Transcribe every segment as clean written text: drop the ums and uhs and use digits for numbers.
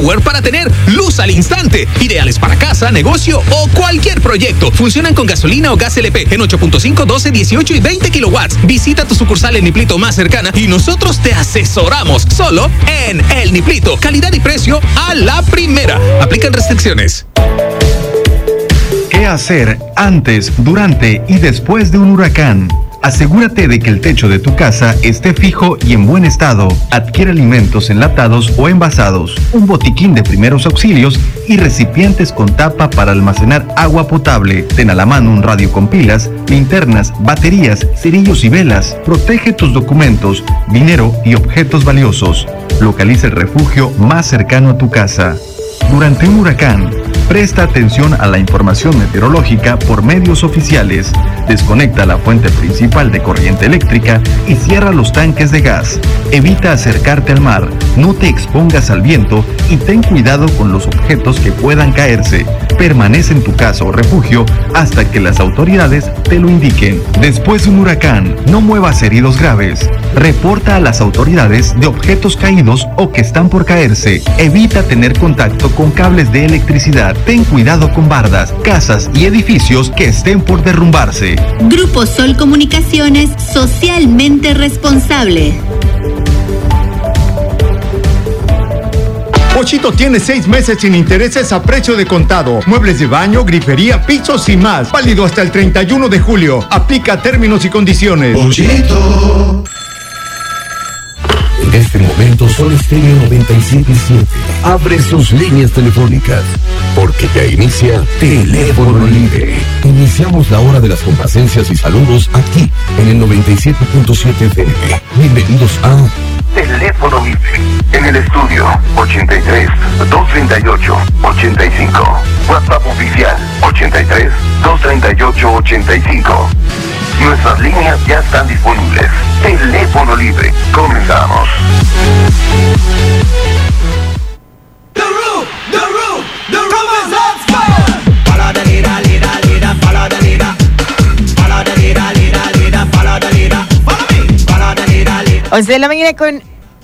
Power para tener luz al instante. Ideales para casa, negocio o cualquier proyecto. Funcionan con gasolina o gas LP en 8.5, 12, 18 y 20 kilowatts. Visita tu sucursal en Niplito más cercana y nosotros te asesoramos. Solo en El Niplito. Calidad y precio a la primera. Aplican restricciones. ¿Qué hacer antes, durante y después de un huracán? Asegúrate de que el techo de tu casa esté fijo y en buen estado. Adquiere alimentos enlatados o envasados, un botiquín de primeros auxilios y recipientes con tapa para almacenar agua potable. Ten a la mano un radio con pilas, linternas, baterías, cerillos y velas. Protege tus documentos, dinero y objetos valiosos. Localiza el refugio más cercano a tu casa. Durante un huracán, presta atención a la información meteorológica por medios oficiales. Desconecta la fuente principal de corriente eléctrica y cierra los tanques de gas. Evita acercarte al mar, no te expongas al viento y ten cuidado con los objetos que puedan caerse. Permanece en tu casa o refugio hasta que las autoridades te lo indiquen. Después de un huracán, no muevas heridos graves. Reporta a las autoridades de objetos caídos o que están por caerse. Evita tener contacto con cables de electricidad. Ten cuidado con bardas, casas y edificios que estén por derrumbarse. Grupo Sol Comunicaciones, socialmente responsable. Pochito tiene 6 meses sin intereses a precio de contado. Muebles de baño, grifería, pisos y más. Válido hasta el 31 de julio. Aplica términos y condiciones. Pochito. En este momento Sol Estéreo 97.7 abre sus líneas telefónicas porque ya inicia Teléfono Libre. Iniciamos la hora de las complacencias y saludos aquí en el 97.7 FM. Bienvenidos a Teléfono Libre. En el estudio 83 238 85. WhatsApp oficial 83 238 85. Nuestras líneas ya están disponibles. Teléfono Libre. Comenzamos. Once de la mañana con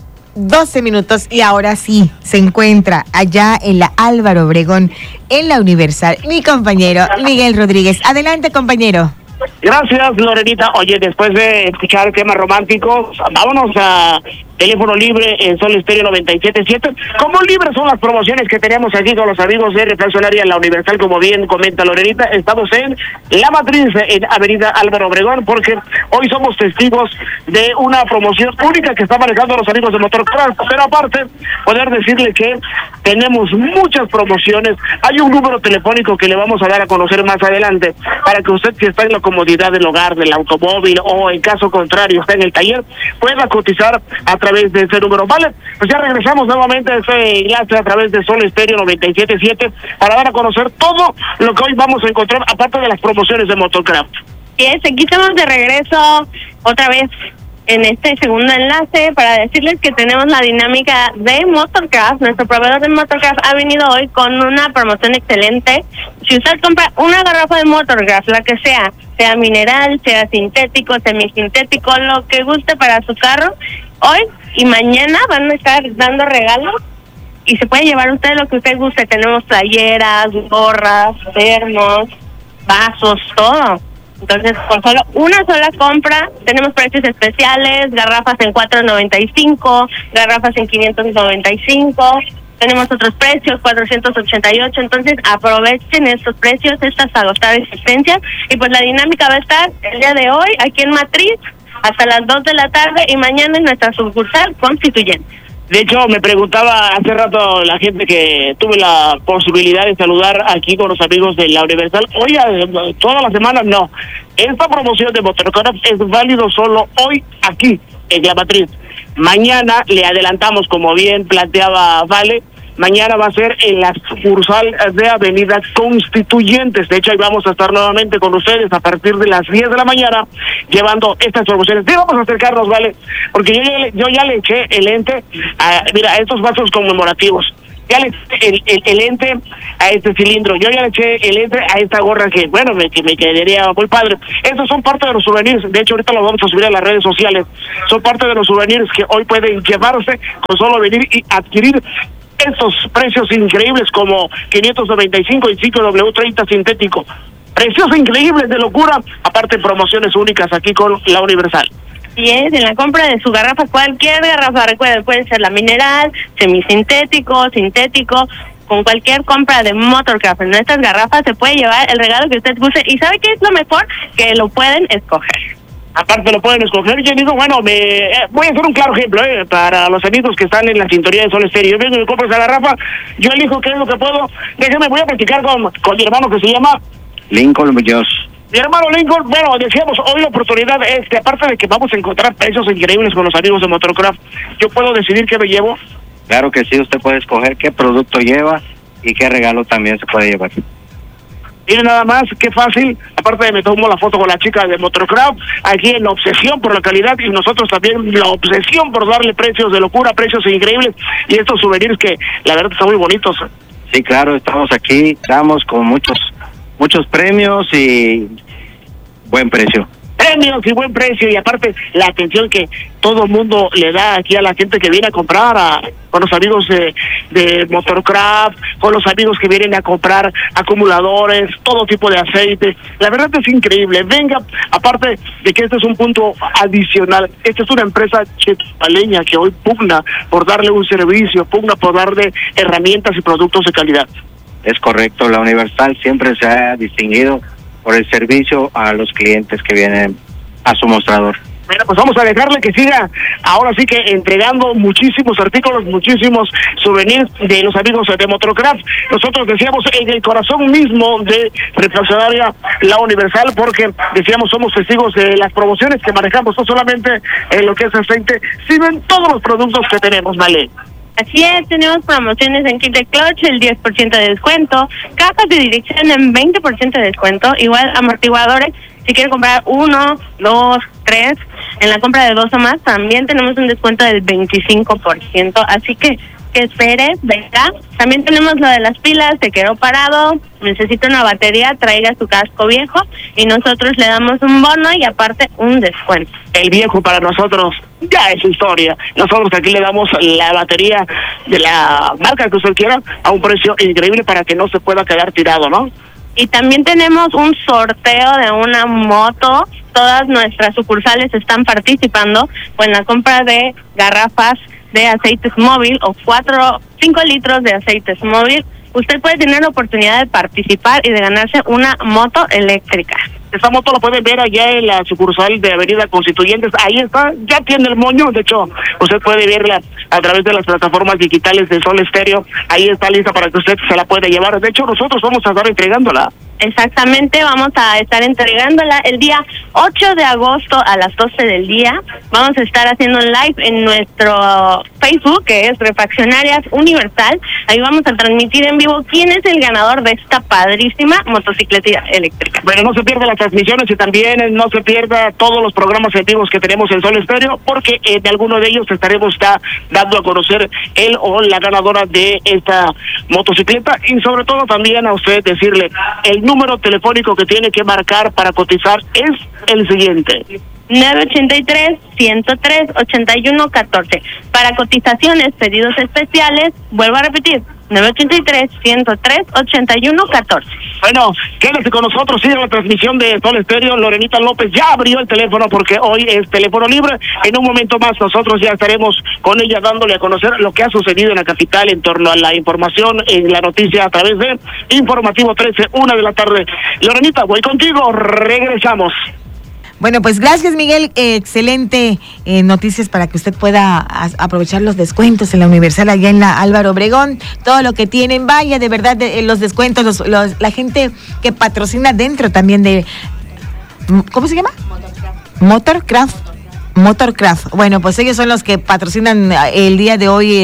12 minutos y ahora sí se encuentra allá en la Álvaro Obregón, en la Universal, mi compañero Miguel Rodríguez. Adelante, compañero. Gracias, Lorenita. Oye, después de escuchar el tema romántico, vámonos a Teléfono Libre en Sol Estéreo 97.7. Como libres son las promociones que tenemos aquí con los amigos de Refaccionaria en la Universal, como bien comenta Lorenita. Estamos en La Matriz, en Avenida Álvaro Obregón, porque hoy somos testigos de una promoción única que están manejando los amigos de Motorcraft. Pero aparte, poder decirle que tenemos muchas promociones. Hay un número telefónico que le vamos a dar a conocer más adelante, para que usted, si está en la comodidad del hogar, del automóvil, o en caso contrario está en el taller, pueda cotizar a través de ese número. Vale, pues ya regresamos nuevamente a este enlace a través de Sol Estéreo 97.7 para dar a conocer todo lo que hoy vamos a encontrar, aparte de las promociones de Motorcraft. Aquí estamos de regreso otra vez en este segundo enlace para decirles que tenemos la dinámica de Motorcraft. Nuestro proveedor de Motorcraft ha venido hoy con una promoción excelente. Si usted compra una garrafa de Motorcraft, la que sea mineral, sea sintético, semisintético, lo que guste para su carro, hoy y mañana van a estar dando regalos y se puede llevar usted lo que usted guste. Tenemos playeras, gorras, termos, vasos, todo. Entonces, con solo una sola compra, tenemos precios especiales, garrafas en $4.95, garrafas en $595, tenemos otros precios, $488, entonces aprovechen estos precios, estas agotadas existencias, y pues la dinámica va a estar el día de hoy aquí en Matriz, hasta las 2 de la tarde, y mañana en nuestra sucursal Constituyente. De hecho, me preguntaba hace rato la gente que tuve la posibilidad de saludar aquí con los amigos de la Universal. Oiga, toda la semana no. Esta promoción de Motorcraft es válido solo hoy aquí en La Matriz. Mañana le adelantamos, como bien planteaba Vale, mañana va a ser en la sucursal de Avenida Constituyentes. De hecho, ahí vamos a estar nuevamente con ustedes a partir de las 10 de la mañana llevando estas promociones. Sí, vamos a acercarnos, ¿vale? Porque yo ya le eché el ente a estos vasos conmemorativos. Ya le eché el ente a este cilindro. Yo ya le eché el ente a esta gorra que, bueno, me quedaría muy padre. Estos son parte de los souvenirs. De hecho, ahorita los vamos a subir a las redes sociales. Son parte de los souvenirs que hoy pueden llevarse con solo venir y adquirir estos precios increíbles como 595 y ciclo W30 sintético. Precios increíbles de locura, aparte promociones únicas aquí con la Universal. Y es en la compra de su garrafa, cualquier garrafa, recuerden, puede ser la mineral, semisintético, sintético, con cualquier compra de Motorcraft en nuestras garrafas se puede llevar el regalo que usted guste. ¿Y sabe qué es lo mejor? Que lo pueden escoger. Aparte lo pueden escoger, yo digo, bueno, voy a hacer un claro ejemplo para los amigos que están en la sintonía de Sol Estéreo. Yo vengo y me compro esa garrafa, yo elijo qué es lo que puedo. Déjeme, voy a platicar con mi hermano que se llama Lincoln Muñoz. Mi hermano Lincoln, bueno, decíamos, hoy la oportunidad es que aparte de que vamos a encontrar precios increíbles con los amigos de Motorcraft, yo puedo decidir qué me llevo. Claro que sí, usted puede escoger qué producto lleva y qué regalo también se puede llevar. Miren nada más, qué fácil, aparte de me tomo la foto con la chica de Motorcraft, aquí en la obsesión por la calidad y nosotros también la obsesión por darle precios de locura, precios increíbles y estos souvenirs que la verdad están muy bonitos. Sí, claro, estamos aquí, estamos con muchos premios y buen precio. Premios y buen precio y aparte la atención que todo el mundo le da aquí a la gente que viene a comprar con los amigos de Motorcraft, con los amigos que vienen a comprar acumuladores, todo tipo de aceite. La verdad es increíble. Venga, aparte de que este es un punto adicional, esta es una empresa chepaleña que hoy pugna por darle un servicio, pugna por darle herramientas y productos de calidad. Es correcto, la Universal siempre se ha distinguido por el servicio a los clientes que vienen a su mostrador. Bueno, pues vamos a dejarle que siga, ahora sí que entregando muchísimos artículos, muchísimos souvenirs de los amigos de Motorcraft. Nosotros decíamos en el corazón mismo de Refaccionaria La Universal, porque decíamos somos testigos de las promociones que manejamos, no solamente en lo que es aceite, sino en todos los productos que tenemos, ¿vale? Así es, tenemos promociones en kit de clutch, el 10% de descuento, cajas de dirección en 20% de descuento, igual amortiguadores, si quiere comprar 1, 2, 3, en la compra de 2 o más, también tenemos un descuento del 25%, así que espere, venga. También tenemos lo de las pilas, se quedó parado, necesita una batería, traiga su casco viejo y nosotros le damos un bono y aparte un descuento. El viejo para nosotros ya es historia. Nosotros aquí le damos la batería de la marca que usted quiera a un precio increíble para que no se pueda quedar tirado, ¿no? Y también tenemos un sorteo de una moto. Todas nuestras sucursales están participando con la compra de garrafas de aceites móvil o 5 litros de aceites móvil. Usted puede tener la oportunidad de participar y de ganarse una moto eléctrica. Esta moto la pueden ver allá en la sucursal de Avenida Constituyentes. Ahí está, ya tiene el moño. De hecho, usted puede verla a través de las plataformas digitales de Sol Estéreo. Ahí está lista para que usted se la pueda llevar. De hecho, nosotros vamos a estar entregándola. Exactamente, vamos a estar entregándola el día 8 de agosto a las 12 del día. Vamos a estar haciendo un live en nuestro Facebook, que es Refaccionarias Universal. Ahí vamos a transmitir en vivo quién es el ganador de esta padrísima motocicleta eléctrica. Bueno, no se pierda las transmisiones y también no se pierda todos los programas en vivos que tenemos en Sol Estéreo, porque de alguno de ellos estaremos dando a conocer el o la ganadora de esta motocicleta y sobre todo también a usted decirle el número telefónico que tiene que marcar para cotizar es el siguiente: 983-103-8114. Para cotizaciones, pedidos especiales, vuelvo a repetir, 983-103-8114. Bueno, quédate con nosotros, sigue la transmisión de Sol Estéreo. Lorenita López ya abrió el teléfono porque hoy es teléfono libre. En un momento más nosotros ya estaremos con ella dándole a conocer lo que ha sucedido en la capital en torno a la información en la noticia a través de Informativo 13, 1 de la tarde. Lorenita, voy contigo, regresamos. Bueno, pues gracias, Miguel. Excelente noticias para que usted pueda aprovechar los descuentos en la Universal allá en la Álvaro Obregón. Todo lo que tienen, vaya, de verdad, los descuentos, la gente que patrocina dentro también de... ¿Cómo se llama? Motorcraft. Bueno, pues ellos son los que patrocinan el día de hoy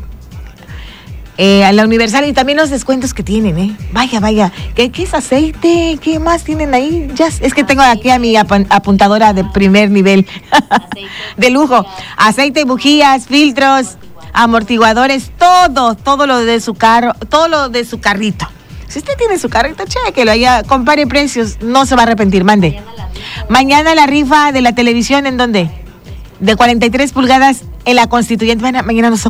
a la Universal y también los descuentos que tienen, Vaya, ¿qué es aceite? ¿Qué más tienen ahí? Ya, es que tengo aquí a mi apuntadora de primer nivel, de lujo. Aceite, bujías, filtros, amortiguadores, todo lo de su carro, todo lo de su carrito. Si usted tiene su carrito, chéquelo allá, compare precios, no se va a arrepentir, mande. Mañana la rifa de la televisión, ¿en dónde? De 43 pulgadas en la Constituyente. Mañana nos